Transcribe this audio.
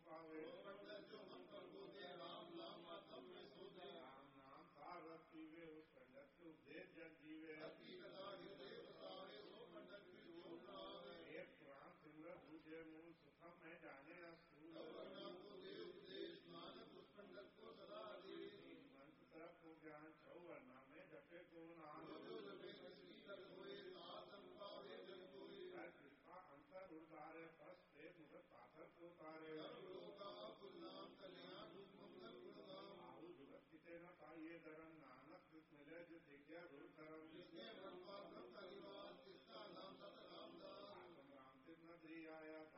पावे जो मन पर बोले राम नाम तब में सोते राम नाम सारथ पीवे उस पंडित के उपदेश जग जीवे एक पुराण सिमरत दूजे मूल सुखम में जाने पंडित को सदा दे मंत्र तरफ को ज्ञान छौ वर्णा में जपे को नाम कृपा अंतर उतारे पस प्रेम मुदत पाथर को उतारे आहु जुगत किते न पाइये धर्म नानक कृत मिले जो दिव्या गुरु धर्म राम तीर्थ न धी आया